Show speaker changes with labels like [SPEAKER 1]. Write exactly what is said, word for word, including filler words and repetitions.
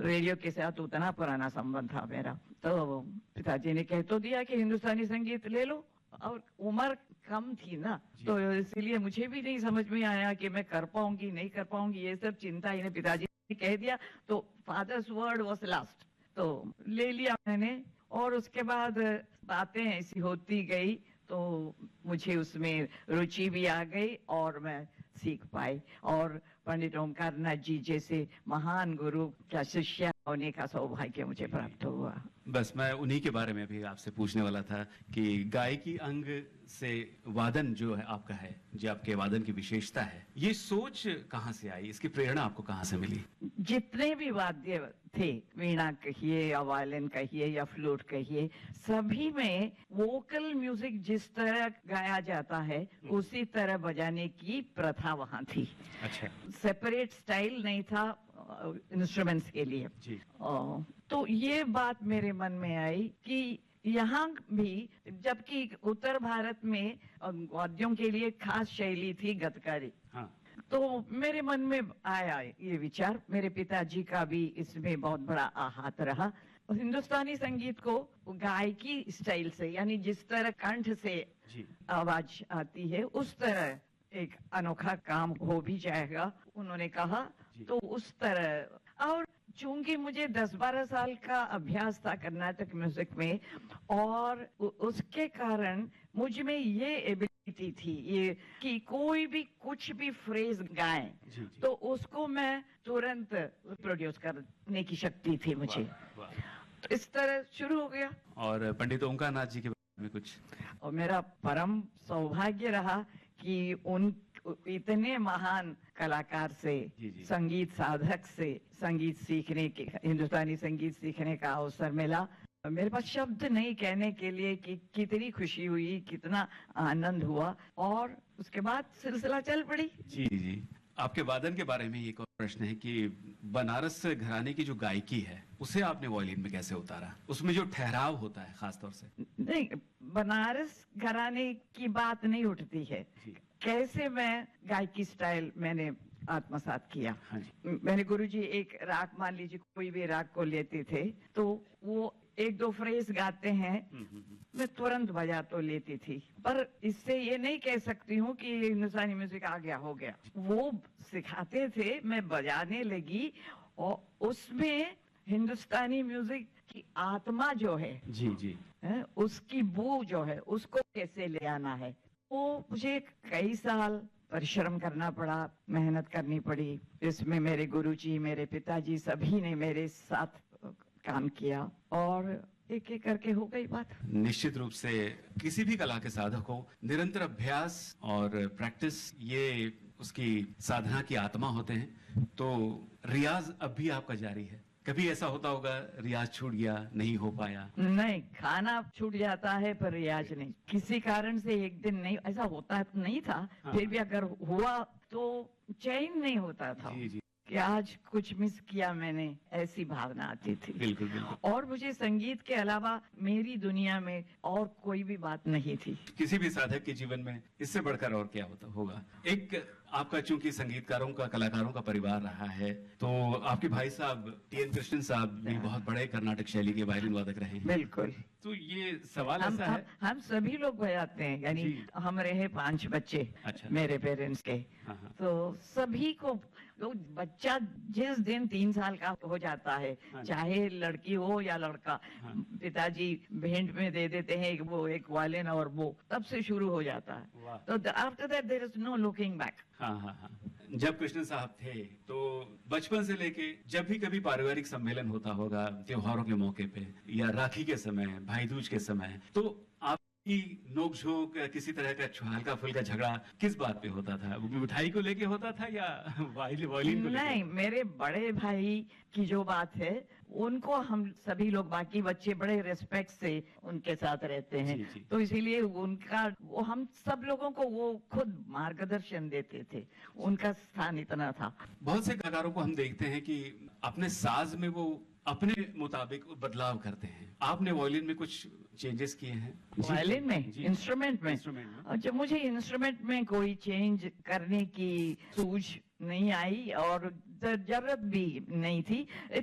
[SPEAKER 1] Radio के साथ उतना पुराना संबंध था मेरा। तो पिताजी ने कह तो दिया कि हिंदुस्तानी संगीत ले लो, और उम्र कम थी ना, तो इसीलिए मुझे भी नहीं समझ में आया कि मैं कर पाऊंगी नहीं कर पाऊंगी, ये सब चिंता इन्हें पिताजी ने कह दिया। तो फादर्स वर्ड वाज लास्ट, तो ले लिया मैंने। और उसके बाद बातें ऐसी होती गई, तो मुझे उसमें रुचि भी आ गई और मैं सीख पाई। और पंडित ओमकार नाथ जी जैसे महान गुरु का शिष्य होने का सौभाग्य मुझे प्राप्त हुआ।
[SPEAKER 2] बस मैं उन्हीं के बारे में भी आपसे पूछने वाला था कि गायकी अंग से वादन जो है आपका है, जो आपके वादन की विशेषता है, ये सोच कहाँ से आई, इसकी प्रेरणा आपको कहाँ से मिली?
[SPEAKER 1] जितने भी वाद्य थे, वीणा कहिए या वायलिन कहिए या फ्लूट कहिए, सभी में वोकल म्यूजिक जिस तरह गाया जाता है उसी तरह बजाने की प्रथा वहाँ थी।
[SPEAKER 2] अच्छा।
[SPEAKER 1] सेपरेट स्टाइल नहीं था इंस्ट्रूमेंट्स के लिए
[SPEAKER 2] जी।
[SPEAKER 1] आ, तो ये बात मेरे मन में आई कि यहाँ भी, जबकि उत्तर भारत में वाद्यों के लिए खास शैली थी गतकारी। हाँ। तो मेरे मन में आया ये विचार, मेरे पिताजी का भी इसमें बहुत बड़ा हाथ रहा। हिंदुस्तानी संगीत को गायकी स्टाइल से, यानी जिस तरह कंठ से आवाज आती है उस तरह एक अनोखा काम हो भी जाएगा, उन्होंने कहा। तो उस तरह, और चूंकि मुझे दस बारह साल का अभ्यास था कर्नाटक म्यूजिक में, और उसके कारण मुझ में ये एबिलिटी थी ये कि कोई भी कुछ भी फ्रेज गाए तो उसको मैं तुरंत प्रोड्यूस करने की शक्ति थी मुझे। तो इस तरह शुरू हो गया।
[SPEAKER 2] और पंडित ओमकार नाथ जी के बारे में कुछ? और
[SPEAKER 1] मेरा परम सौभाग्य रहा कि उन इतने महान कलाकार से, जी जी। संगीत साधक से संगीत सीखने के, हिंदुस्तानी संगीत सीखने का अवसर मिला। मेरे पास शब्द नहीं कहने के लिए कि कितनी खुशी हुई, कितना आनंद हुआ। और उसके बाद सिलसिला चल पड़ी।
[SPEAKER 2] जी जी। आपके वादन के बारे में एक और प्रश्न है कि बनारस घराने की जो गायकी है उसे आपने वायलिन में कैसे उतारा? उसमें जो ठहराव होता है खासतौर से।
[SPEAKER 1] नहीं, बनारस घराने की बात नहीं उठती है। कैसे मैं गायकी स्टाइल मैंने आत्मसात किया। हाँ जी। मैंने गुरुजी एक राग, मान लीजिए कोई भी राग को लेते थे, तो वो एक दो फ्रेज गाते हैं, मैं तुरंत बजा तो लेती थी, पर इससे ये नहीं कह सकती हूँ कि हिंदुस्तानी म्यूजिक आ गया हो गया। वो सिखाते थे, मैं बजाने लगी, और उसमें हिंदुस्तानी म्यूजिक की आत्मा जो है, जी जी, है, उसकी बू जो है, उसको कैसे ले आना है, वो मुझे कई साल परिश्रम करना पड़ा, मेहनत करनी पड़ी। इसमें मेरे गुरुजी, मेरे पिताजी सभी ने मेरे साथ काम किया, और एक एक करके हो गई बात।
[SPEAKER 2] निश्चित रूप से किसी भी कला के साधक को निरंतर अभ्यास और प्रैक्टिस, ये उसकी साधना की आत्मा होते हैं। तो रियाज अब भी आपका जारी है? कभी ऐसा होता होगा रियाज छूट गया, नहीं हो पाया?
[SPEAKER 1] नहीं, खाना छूट जाता है पर रियाज नहीं। किसी कारण से एक दिन नहीं, ऐसा होता नहीं था। हाँ। फिर भी अगर हुआ तो चैन नहीं होता था। जी जी। कि आज कुछ मिस किया मैंने, ऐसी भावना आती थी।
[SPEAKER 2] बिल्कुल बिल्कुल।
[SPEAKER 1] और मुझे संगीत के अलावा मेरी दुनिया में और कोई भी बात नहीं थी।
[SPEAKER 2] किसी भी साधक के जीवन में इससे बढ़कर और क्या होता होगा। एक आपका चूंकि संगीतकारों का, कलाकारों का परिवार रहा है, तो आपके भाई साहब टी एन कृष्णन साहब भी बहुत बड़े कर्नाटक शैली के वायलिन वादक रहे हैं।
[SPEAKER 1] बिल्कुल।
[SPEAKER 2] तो ये सवाल
[SPEAKER 1] हम,
[SPEAKER 2] ऐसा
[SPEAKER 1] हम,
[SPEAKER 2] है,
[SPEAKER 1] हम सभी लोग बजाते हैं, यानी हम रहे पांच बच्चे। अच्छा। मेरे पेरेंट्स के। हाँ। तो सभी को, बच्चा जिस दिन तीन साल का हो जाता है, हाँ, चाहे लड़की हो या लड़का, हाँ, पिताजी भेंट में दे देते हैं वो एक वायलिन, और वो तब से शुरू हो जाता है। तो after that there is no looking back.
[SPEAKER 2] हाँ हाँ हाँ। जब कृष्ण साहब थे तो बचपन से लेके जब भी कभी पारिवारिक सम्मेलन होता होगा, त्योहारों के मौके पे या राखी के समय, भाई दूज के समय, तो आप की नोक-झोंक, किसी तरह का हल्का फुल्का झगड़ा किस बात पे होता था? वो मिठाई को लेके होता था या वायलिन वायलिन को लेके?
[SPEAKER 1] नहीं, मेरे बड़े भाई की जो बात है, उनको हम सभी लोग, बाकी बच्चे बड़े रिस्पेक्ट से उनके साथ रहते हैं। जी, जी। तो इसीलिए उनका, वो हम सब लोगों को वो खुद मार्गदर्शन देते थे, उनका स्थान इतना था।
[SPEAKER 2] बहुत से कलाकारों को हम देखते हैं कि अपने साज में वो अपने मुताबिक बदलाव करते हैं। आपने वायलिन में कुछ चेंजेस किए हैं?
[SPEAKER 1] वायलिन में, इंस्ट्रूमेंट में? इंस्ट्रूमेंट में। अच्छा, मुझे इंस्ट्रूमेंट में कोई चेंज करने की सूझ नहीं आई और जरूरत भी नहीं थी।